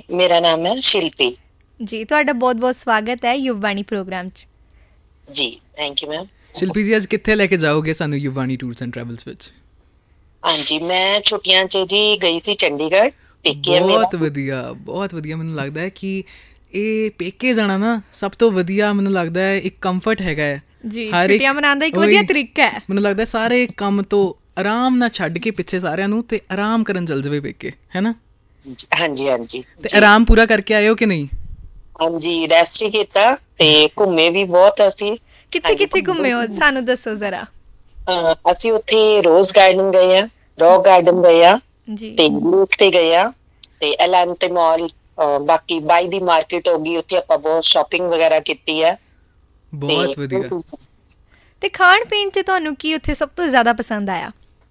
ਮੇਰਾ ਨਾਮ ਹੈ ਸ਼ਿਲਪੀ ਜੀ। ਤੁਹਾਡਾ ਬਹੁਤ-ਬਹੁਤ ਸਵਾਗਤ ਹੈ ਯੁਵਵਾਣੀ ਪ੍ਰੋਗਰਾਮ 'ਚ। ਜੀ, ਥੈਂਕ ਯੂ ਮੈਮ। ਸ਼ਿਲਪੀ ਜੀ, ਅੱਜ ਕਿੱਥੇ ਲੈ ਕੇ ਜਾਓਗੇ ਸਾਨੂੰ ਯੁਵਵਾਣੀ ਟੂਰਸ ਐਂਡ ਟਰੈਵਲਸ ਵਿੱਚ? ਹਾਂਜੀ, ਮੈਂ ਛੁੱਟੀਆਂ 'ਚ ਜੀ ਗਈ ਸੀ ਚੰਡੀਗੜ੍ਹ। ਪੇਕੇ ਬਹੁਤ ਵਧੀਆ, ਬਹੁਤ ਵਧੀਆ। ਮੈਨੂੰ ਲੱਗਦਾ ਹੈ ਕਿ ਇਹ ਪੇਕੇ ਜਾਣਾ ਨਾ ਸਭ ਤੋਂ ਵਧੀਆ, ਮੈਨੂੰ ਲੱਗਦਾ ਹੈ ਇੱਕ ਕੰਫਰਟ ਹੈਗਾ ਹੈ ਜੀ। ਛੁੱਟੀਆਂ ਮਨਾਉਣ ਦਾ ਇੱਕ ਵਧੀਆ ਤਰੀਕਾ ਹੈ। ਮੈਨੂੰ ਲੱਗਦਾ ਸਾਰੇ ਕੰਮ ਤੋਂ ਆਰਾਮ ਨਾਲ ਛੱਡ ਕੇ ਪਿੱਛੇ ਸਾਰਿਆਂ ਨੂੰ ਤੇ ਆਰਾਮ ਕਰਨ ਚੱਲ ਜਾਵੇ ਪੇਕੇ, ਹੈ ਨਾ? ਹਾਂਜੀ ਹਾਂਜੀ। ਤੇ ਆਰਾਮ ਪੂਰਾ ਕਰਕੇ ਆਏ ਹੋ ਕਿ ਨਹੀਂ? ਹਾਂਜੀ, ਰੈਸਟ ਹੀ ਕੀਤਾ ਤੇ ਘੁੰਮੇ ਵੀ ਬਹੁਤ ਅਸੀਂ। ਕਿੱਥੇ ਘੁੰਮੇ ਹੋ, ਸਾਨੂੰ ਦੱਸੋ ਜ਼ਰਾ। ਅਸੀਂ ਉੱਥੇ ਰੋਜ਼ ਗਾਰਡਨ ਗਏ ਆ, ਰੌਕ ਗਾਰਡਨ ਗਏ ਆ ਤੇ ਲੇਕ ਤੇ ਗਏ ਆ ਤੇ ਐਲਾਂਟੇ ਮਾਲ, ਬਾਕੀ ਬਾਈ ਦੀ ਮਾਰਕੀਟ ਹੋ ਗਈ, ਉੱਥੇ ਆਪਾਂ ਬਹੁਤ ਸ਼ਾਪਿੰਗ ਵਗੈਰਾ ਕੀਤੀ ਹੈ। ਬਹੁਤ ਵਧੀਆ। ਤੇ ਖਾਣ ਪੀਣ 'ਚ ਤੁਹਾਨੂੰ ਕੀ ਉੱਥੇ ਸਭ ਤੋਂ ਜ਼ਿਆਦਾ ਪਸੰਦ ਆਇਆ?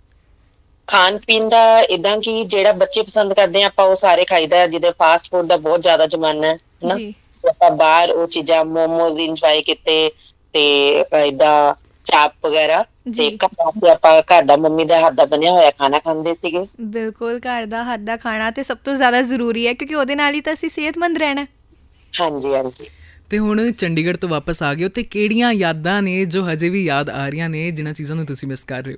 ਖਾਣ ਪੀਣ ਦਾ ਇੱਦਾਂ ਕਿ ਜਿਹੜਾ ਬੱਚੇ ਪਸੰਦ ਕਰਦੇ ਆ ਆਪਾਂ ਉਹ ਸਾਰੇ ਖਾਈਦਾ, ਜਿਹਦੇ ਫਾਸਟ ਫੂਡ ਦਾ ਬਹੁਤ ਜ਼ਿਆਦਾ ਜ਼ਮਾਨਾ ਹੈ ਨਾ। ਆਪਾਂ ਬਾਹਰ ਉਹ ਚੀਜ਼ਾਂ ਮੋਮੋਜ਼ ਇੰਜੋਏ ਕੀਤੇ ਤੇ ਏਦਾਂ ਚਾਪ ਵਗੈਰਾ, ਤੇ ਆਪਾਂ ਘਰ ਦਾ ਮੰਮੀ ਦਾ ਹੱਥ ਦਾ ਬਣਿਆ ਹੋਇਆ ਖਾਣਾ ਖਾਂਦੇ ਸੀਗੇ। ਬਿਲਕੁਲ, ਘਰ ਦਾ ਹੱਥ ਦਾ ਖਾਣਾ ਤੇ ਸਭ ਤੋਂ ਜ਼ਿਆਦਾ ਜ਼ਰੂਰੀ ਹੈ, ਕਿਉਂਕਿ ਉਹਦੇ ਨਾਲ ਹੀ ਤਾਂ ਅਸੀਂ ਸਿਹਤਮੰਦ ਰਹਿਣਾ। ਹਾਂਜੀ ਹਾਂਜੀ। ਤੇ ਹੁਣ ਚੰਡੀਗੜ੍ਹ ਤੋਂ ਵਾਪਸ ਆ ਗਏ ਹੋ ਤੇ ਕਿਹੜੀਆਂ ਯਾਦਾਂ ਨੇ ਜੋ ਹਜੇ ਵੀ ਯਾਦ ਆ ਰਹੀਆਂ ਨੇ, ਜਿਨ੍ਹਾਂ ਚੀਜ਼ਾਂ ਨੂੰ ਤੁਸੀਂ ਮਿਸ ਕਰ ਰਹੇ ਹੋ?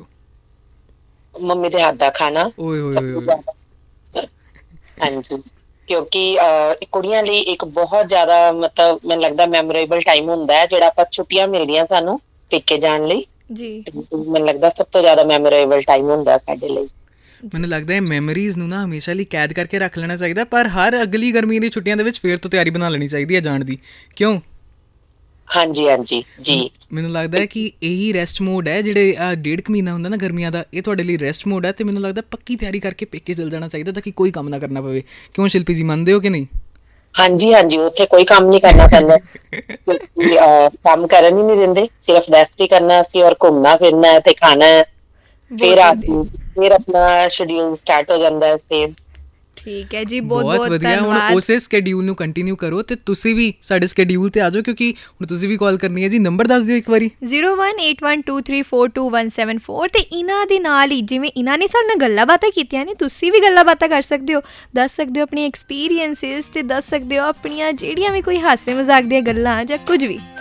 ਮੰਮੀ ਦੇ ਹੱਥ ਦਾ ਖਾਣਾ। ਓਏ ਹੋਏ ਹੋਏ। ਹਾਂਜੀ, ਕਿਉਂਕਿ ਕੁੜੀਆਂ ਲਈ ਇੱਕ ਬਹੁਤ ਜ਼ਿਆਦਾ, ਮਤਲਬ ਮੈਨੂੰ ਲੱਗਦਾ ਮੈਮੋਰੇਬਲ ਟਾਈਮ ਹੁੰਦਾ ਹੈ ਜਿਹੜਾ ਆਪਾਂ ਛੁੱਟੀਆਂ ਮਿਲਦੀਆਂ ਸਾਨੂੰ ਪੇਕੇ ਜਾਣ ਲਈ। ਜੀ, ਮੈਨੂੰ ਲੱਗਦਾ ਸਭ ਤੋਂ ਜ਼ਿਆਦਾ ਮੈਮੋਰੇਬਲ ਟਾਈਮ ਹੁੰਦਾ ਸਾਡੇ ਲਈ। ਮੈਨੂੰ ਲੱਗਦਾ ਹੈ ਮੈਮੋਰੀਜ਼ ਨੂੰ ਨਾ ਹਮੇਸ਼ਾ ਲਈ ਕੈਦ ਕਰਕੇ ਰੱਖ ਲੈਣਾ ਚਾਹੀਦਾ, ਪਰ ਹਰ ਅਗਲੀ ਗਰਮੀ ਦੀ ਛੁੱਟੀਆਂ ਦੇ ਵਿੱਚ ਫੇਰ ਤੋਂ ਤਿਆਰੀ ਬਣਾ ਲੈਣੀ ਚਾਹੀਦੀ ਹੈ ਜਾਣ ਦੀ, ਕਿਉਂ? ਹਾਂਜੀ ਹਾਂਜੀ ਜੀ। ਮੈਨੂੰ ਲੱਗਦਾ ਹੈ ਕਿ ਇਹੀ ਰੈਸਟ ਮੋਡ ਹੈ, ਜਿਹੜੇ 1.5 ਮਹੀਨਾ ਹੁੰਦਾ ਨਾ ਗਰਮੀਆਂ ਦਾ, ਇਹ ਤੁਹਾਡੇ ਲਈ ਰੈਸਟ ਮੋਡ ਹੈ। ਤੇ ਮੈਨੂੰ ਲੱਗਦਾ ਪੱਕੀ ਤਿਆਰੀ ਕਰਕੇ ਪੇਕੇ ਚਲ ਜਾਣਾ ਚਾਹੀਦਾ ਤਾਂ ਕਿ ਕੋਈ ਕੰਮ ਨਾ ਕਰਨਾ ਪਵੇ। ਕਿਉਂ ਸ਼ਿਲਪੀ ਜੀ, ਮੰਨਦੇ ਹੋ ਕਿ ਨਹੀਂ? ਹਾਂਜੀ ਹਾਂਜੀ, ਉੱਥੇ ਕੋਈ ਕੰਮ ਨਹੀਂ ਕਰਨਾ ਪੈਂਦਾ, ਕੰਮ ਕਰਨ ਹੀ ਨਹੀਂ ਦਿੰਦੇ, ਸਿਰਫ ਰੈਸਟ ਹੀ ਕਰਨਾ ਅਸੀਂ, ਔਰ ਘੁੰਮਣਾ ਫਿਰਨਾ ਤੇ ਖਾਣਾ। ਫਿਰ ਆਪਣਾ ਸ਼ਡਿਊਲ ਸਟਾਰਟ ਹੋ ਜਾਂਦਾ ਹੈ ਸੇਮ। ਠੀਕ ਹੈ ਜੀ, ਬਹੁਤ ਵਧੀਆ। ਹੁਣ ਉਸੇ ਸਕੇਡਿਊਲ ਨੂੰ ਕੰਟੀਨਿਊ ਕਰੋ ਤੇ ਤੁਸੀਂ ਵੀ ਸਾਡੇ ਸਕੇਡਿਊਲ ਤੇ ਆ ਜਾਓ, ਕਿਉਂਕਿ ਹੁਣ ਤੁਸੀਂ ਵੀ ਕਾਲ ਕਰਨੀ ਹੈ ਜੀ। ਨੰਬਰ ਦੱਸ ਦਿਓ ਇੱਕ ਵਾਰੀ। 018123422174। ਤੇ ਇਹਨਾਂ ਦੇ ਨਾਲ ਹੀ ਜਿਵੇਂ ਇਹਨਾਂ ਨੇ ਸਾਡੇ ਨਾਲ ਗੱਲਾਂ ਬਾਤਾਂ ਕੀਤੀਆਂ ਨੇ, ਤੁਸੀਂ ਵੀ ਗੱਲਾਂ ਬਾਤਾਂ ਕਰ ਸਕਦੇ ਹੋ, ਦੱਸ ਸਕਦੇ ਹੋ ਆਪਣੀ ਐਕਸਪੀਰੀਅੰਸਿਸ ਤੇ ਦੱਸ ਸਕਦੇ ਹੋ ਆਪਣੀਆਂ ਜਿਹੜੀਆਂ ਵੀ ਕੋਈ ਹਾਸੇ ਮਜ਼ਾਕ ਦੀਆਂ ਗੱਲਾਂ ਜਾਂ ਕੁਝ ਵੀ।